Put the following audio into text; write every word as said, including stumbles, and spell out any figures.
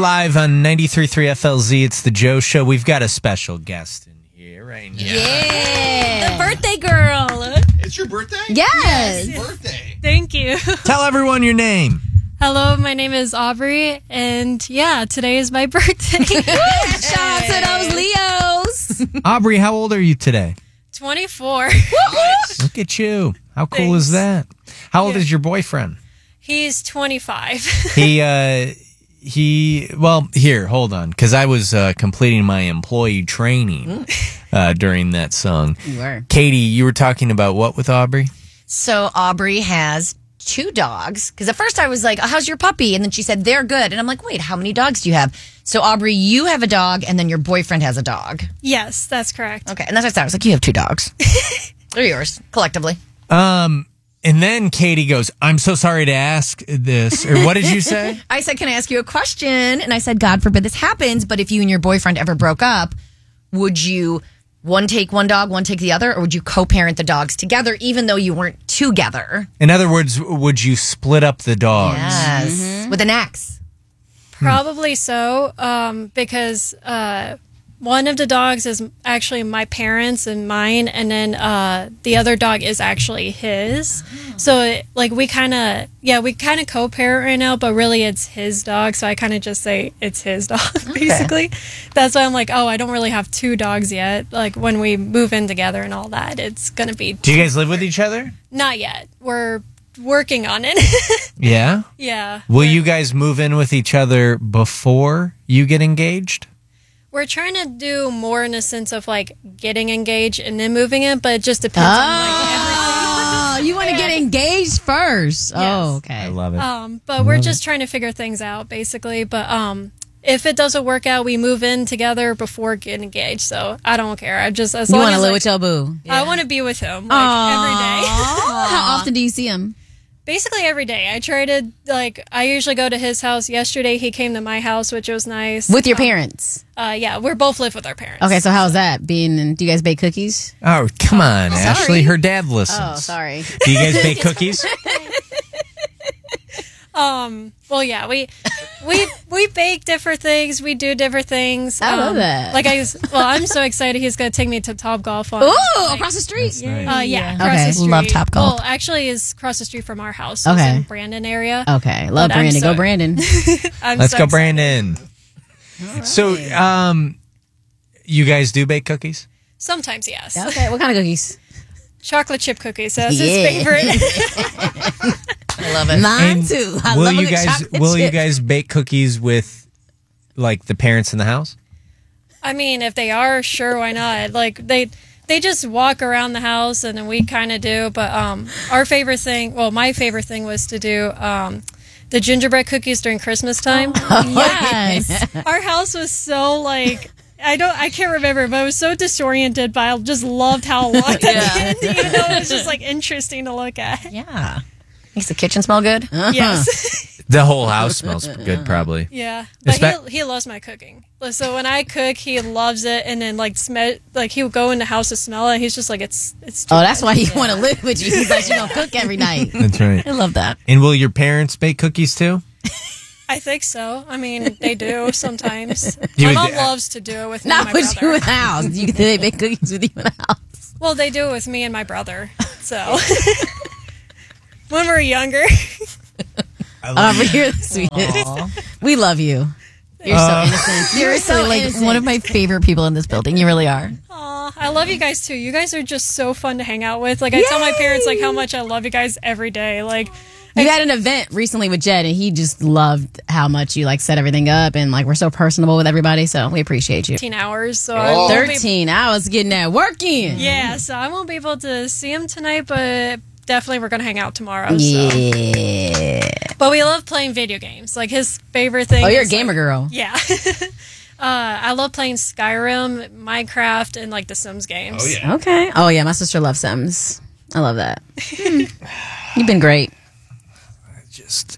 live on ninety-three point three F L Z. It's the Joe Show. We've got a special guest in here right now. Yeah. The birthday girl. It's your birthday? Yes. Happy birthday. Thank you. Tell everyone your name. Hello, my name is Aubrey, and yeah, today is my birthday. Shout out to those Leos. Aubrey, how old are you today? twenty-four. Look at you. How cool Thanks. is that? How old Yeah. is your boyfriend? He's twenty-five. He, uh, he, well, here, hold on, because I was uh, completing my employee training uh, during that song. You were. Katie, you were talking about what with Aubrey? So Aubrey has two dogs. Because at first I was like, oh, how's your puppy? And then she said, they're good. And I'm like, wait, how many dogs do you have? So Aubrey, you have a dog, and then your boyfriend has a dog. Yes, that's correct. Okay, and that's what I thought. I was like, you have two dogs. They're yours, collectively. Um, and then Katie goes, I'm so sorry to ask this. Or what did you say? I said, can I ask you a question? And I said, God forbid this happens, but if you and your boyfriend ever broke up, would you one take one dog, one take the other, or would you co-parent the dogs together even though you weren't together? In other words, would you split up the dogs? Yes. With an axe. Probably so, um, because uh, one of the dogs is actually my parents and mine, and then uh, the other dog is actually his. So, it, like, we kind of, yeah, we kind of co-parent right now, but really it's his dog, so I kind of just say it's his dog, basically. That's why I'm like, oh, I don't really have two dogs yet. Like, when we move in together and all that, it's going to be... Do you guys live with each other? Not yet. We're working on it. Yeah? Yeah. Will you guys move in with each other before you get engaged? We're trying to do more in a sense of like getting engaged and then moving in, but it just depends on like Oh, you want to get engaged first. Oh, Yes. okay. I love it. everything. Um, but we're just trying to figure things out basically. But um, if it doesn't work out, we move in together before getting engaged. So I don't care. I just as You long want to as live like, with your boo. I want to be with him like every day. How often do you see him? Basically every day. I try to like. I usually go to his house. Yesterday he came to my house, which was nice. With your Um, parents. Uh, yeah, we're both live with our parents. Okay, so how's that? Being, in, do you guys bake cookies? Oh, come on, Ashley. Her dad listens. Oh, sorry. Do you guys bake cookies? Um. Well, yeah, we we we bake different things. We do different things. I love Um, that. Like I, was- well, I'm so excited. He's gonna take me to Top Golf on. Ooh, like, across the street. Uh, yeah, across Okay, the street. love Topgolf. Well, actually, is across the street from our house. It's Okay. in Brandon area. Okay, love But I'm Brandon. so- Go Brandon. I'm Let's so go, excited. Brandon. So, um, you guys do bake cookies? Sometimes, yes. Okay, what kind of cookies? Chocolate chip cookies. That's Yeah. his favorite. I love it. Mine And too. I will love a you good guys chocolate will you chip. guys bake cookies with like the parents in the house? I mean, if they are, sure, why not? Like they they just walk around the house, and then we kind of do. But um, our favorite thing, well, my favorite thing was to do um, the gingerbread cookies during Christmas time. Yes. Our house was so like. I don't. I can't remember, but I was so disoriented. But I just loved how it looked at the end, even though it was just like interesting to look at. Yeah. Makes the kitchen smell good. Yes, The whole house smells good, probably. yeah. But Espe- he he loves my cooking. So when I cook, he loves it, and then like smell like he would go in the house to smell it. And he's just like it's it's. Oh, that's why he want to live with you. He's like, you don't cook every night. That's right. I love that. And will your parents bake cookies too? I think so. I mean, they do sometimes. You My would- mom loves to do it with me Not and my with brother. you in the house. You, they make cookies with you in the house. Well, they do it with me and my brother. So when we were younger, Over here, the sweetest. We love you. You're so innocent. Seriously, so like innocent. one of my favorite people in this building. You really are. aw, I love you guys too. You guys are just so fun to hang out with. Like I tell my parents like how much I love you guys every day. Like You had an event recently with Jed, and he just loved how much you like set everything up, and like we're so personable with everybody. So we appreciate you. thirteen hours. So Oh. I won't be- Thirteen hours getting that work in. yeah. So I won't be able to see him tonight, but definitely we're gonna hang out tomorrow. So. Yeah. But we love playing video games. Like his favorite thing. Oh, you're a is, gamer like, girl. Yeah. uh, I love playing Skyrim, Minecraft, and like the Sims games. Oh, yeah. Okay. Oh yeah, my sister loves Sims. I love that. Hmm. You've been great. Just